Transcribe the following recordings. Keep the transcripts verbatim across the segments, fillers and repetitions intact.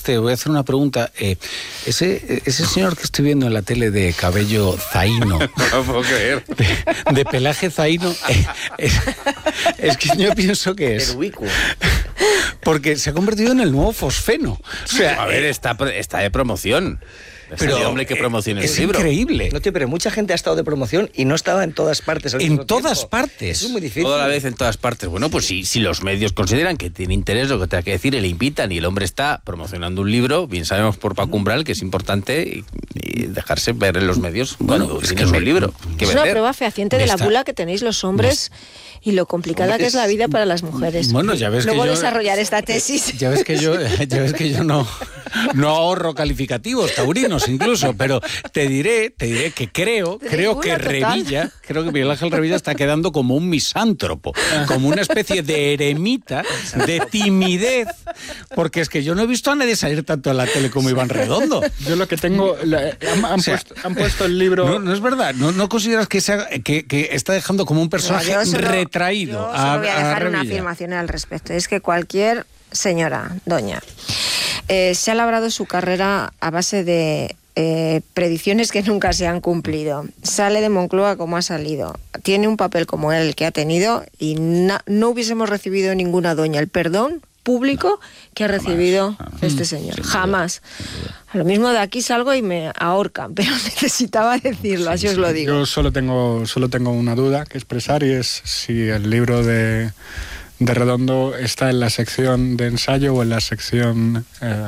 usted, voy a hacer una pregunta. Eh, ese, ese señor que estoy viendo en la tele de cabello zaino, no puedo creer. De, de pelaje zaino, eh, es, es que yo pienso que es... Heroico. Porque se ha convertido en el nuevo fosfeno. O sea, a ver, está, está de promoción. Pero el hombre que promociona es el libro. Increíble. No, tío, pero mucha gente ha estado de promoción y no estaba en todas partes al En mismo todas tiempo. partes. Eso es muy difícil. Toda la vez en todas partes. Bueno, pues si, si los medios consideran que tiene interés lo que tenga que decir, le invitan y el hombre está promocionando un libro, bien sabemos por Paco Umbral que es importante y, y dejarse ver en los medios. Bueno, Bueno, es es que es que un libro. Que Es vender. una prueba fehaciente de la Está- bula que tenéis los hombres y lo complicada que es la vida para las mujeres. Bueno, ya ves Luego que yo... desarrollar esta tesis. Ya ves que yo, ya ves que yo no, no ahorro calificativos, taurinos incluso, pero te diré, te diré que creo, Te creo digo que una total. Revilla, creo que Miguel Ángel Revilla está quedando como un misántropo, como una especie de eremita, de timidez, porque es que yo no he visto a nadie salir tanto en la tele como Iván Redondo. Yo lo que tengo... la- han, han O sea, puesto, han puesto el libro... No, no es verdad, no, no consideras que, sea, que, que está dejando como un personaje No, yo solo- retraído yo a, solo voy a dejar a una Revilla. afirmación al respecto. Es que cualquier señora, doña, eh, se ha labrado su carrera a base de eh, predicciones que nunca se han cumplido. Sale de Moncloa como ha salido. Tiene un papel como el que ha tenido y na- no hubiésemos recibido ninguna doña el perdón público que ha recibido jamás. este señor. Jamás. A lo mismo de aquí salgo y me ahorcan, pero necesitaba decirlo, así os lo digo. Yo solo tengo, solo tengo una duda que expresar y es si el libro de, de Redondo está en la sección de ensayo o en la sección eh,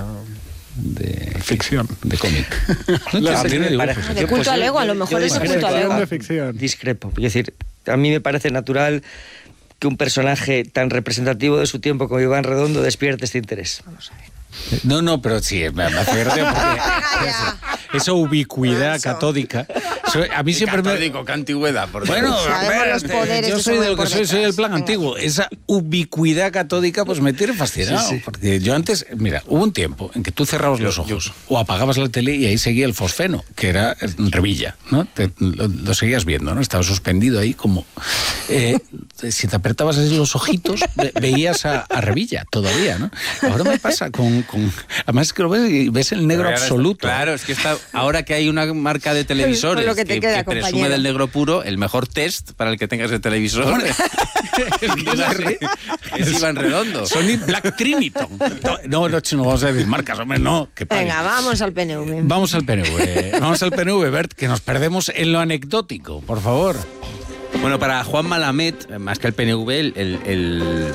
De ficción. De cómic. No, La también sección- digo, Para- pues, De yo, culto pues, al yo- ego, a lo yo mejor es de discrepo. culto al ego. de ficción. Discrepo. Es decir, a mí me parece natural que un personaje tan representativo de su tiempo como Iván Redondo despierte este interés. Vamos a ver. No, no, pero sí, me, me hace gracia porque esa, esa ubicuidad Eso. catódica. Eso, a mí siempre me... Catódico, qué antigüedad. Por Bueno, Dios. a Sabemos ver, los poderes yo que soy se de lo mueven que por soy, soy del detrás. plan Venga. antiguo. Esa ubicuidad catódica pues me tiene fascinado. Sí, sí. Porque yo antes, mira, hubo un tiempo en que tú cerrabas los ojos o apagabas la tele y ahí seguía el fosfeno, que era Revilla, ¿no? Te- lo, lo seguías viendo, ¿no? Estaba suspendido ahí como... eh, si te apretabas así los ojitos, ve- veías a, a Revilla todavía, ¿no? Ahora me pasa con... con además es que lo ves y ves el negro Pero ahora está- absoluto. Claro, es que está, ahora que hay una marca de televisores Con lo que te que, queda, que presume compañero. del negro puro, el mejor test para el que tengas el televisor es, que es así. es Iván Redondo. Sony Black Triniton. No, no, no, no vamos a decir marcas, hombre, no. Que paguen. Venga, vamos al P N V. Vamos al P N V. Vamos al P N V, Bert, que nos perdemos en lo anecdótico, por favor. Bueno, para Juan Malamet, más que el P N V, el, el, el-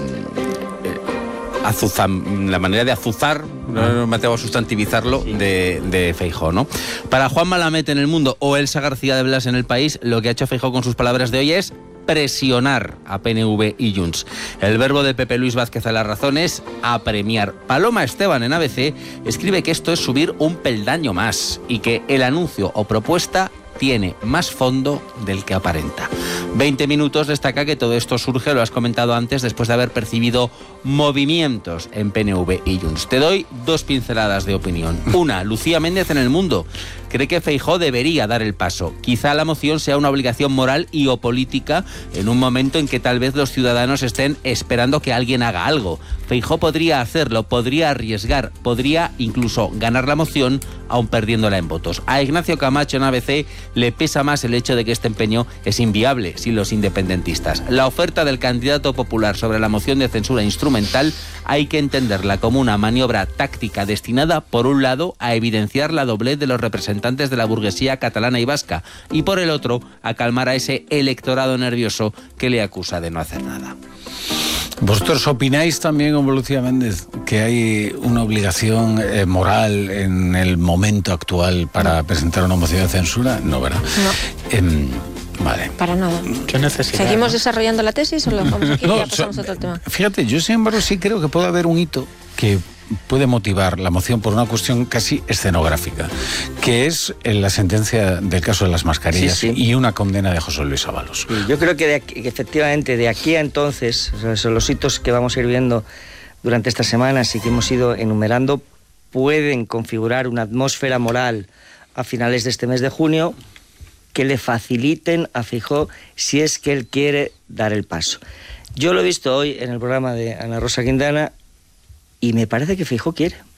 azuzam- la manera de azuzar, no me atrevo a sustantivizarlo, de, de Feijóo, ¿no? Para Juan Malamet en El Mundo o Elsa García de Blas en El País, lo que ha hecho Feijóo con sus palabras de hoy es presionar a P N V y Junts. El verbo de Pepe Luis Vázquez a La Razón es apremiar. Paloma Esteban en A B C escribe que esto es subir un peldaño más y que el anuncio o propuesta tiene más fondo del que aparenta. veinte minutos destaca que todo esto surge, lo has comentado antes, después de haber percibido movimientos en P N V y Junts. Te doy dos pinceladas de opinión. Una, Lucía Méndez en El Mundo cree que Feijóo debería dar el paso. Quizá la moción sea una obligación moral y o política en un momento en que tal vez los ciudadanos estén esperando que alguien haga algo. Feijóo podría hacerlo, podría arriesgar, podría incluso ganar la moción aun perdiéndola en votos. A Ignacio Camacho en A B C le pesa más el hecho de que este empeño es inviable sin los independentistas. La oferta del candidato popular sobre la moción de censura instrumental hay que entenderla como una maniobra táctica destinada, por un lado, a evidenciar la doblez de los representantes de la burguesía catalana y vasca y, por el otro, a calmar a ese electorado nervioso que le acusa de no hacer nada. ¿Vosotros opináis también, como Lucía Méndez, que hay una obligación eh, moral en el momento actual para no. presentar una moción de censura? No, ¿verdad? No. Eh, vale. Para nada. ¿Qué necesidad? ¿Seguimos ¿no? desarrollando la tesis o lo dejamos aquí y No, ya pasamos so, a otro tema? Fíjate, yo sin embargo sí creo que puede haber un hito que puede motivar la moción por una cuestión casi escenográfica, que es la sentencia del caso de las mascarillas sí, sí. y una condena de José Luis Ábalos. Sí, yo creo que, de aquí, que efectivamente de aquí a entonces, o sea, son los hitos que vamos a ir viendo durante estas semanas y que hemos ido enumerando, pueden configurar una atmósfera moral a finales de este mes de junio que le faciliten a Feijóo si es que él quiere dar el paso. Yo lo he visto hoy en el programa de Ana Rosa Quintana y me parece que Feijóo quiere.